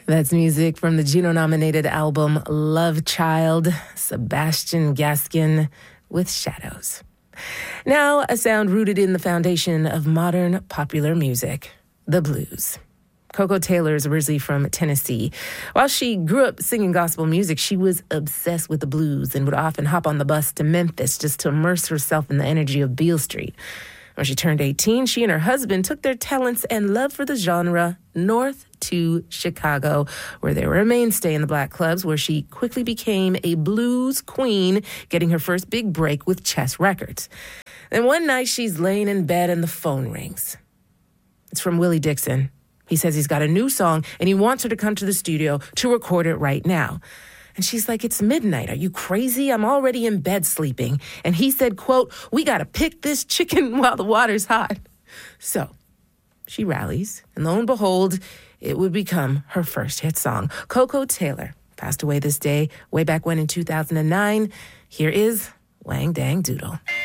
That's music from the Juno-nominated album Love Child, Sebastian Gaskin with Shadows. Now, a sound rooted in the foundation of modern popular music, the blues. Koko Taylor is originally from Tennessee. While she grew up singing gospel music, she was obsessed with the blues and would often hop on the bus to Memphis just to immerse herself in the energy of Beale Street. When she turned 18, she and her husband took their talents and love for the genre north to Chicago, where they were a mainstay in the black clubs, where she quickly became a blues queen, getting her first big break with Chess Records. Then one night, she's laying in bed and the phone rings. It's from Willie Dixon. He says he's got a new song and he wants her to come to the studio to record it right now. And she's like, it's midnight. Are you crazy? I'm already in bed sleeping. And he said, quote, we got to pick this chicken while the water's hot. So she rallies, and lo and behold, it would become her first hit song. Koko Taylor passed away this day, way back when in 2009. Here is Wang Dang Doodle.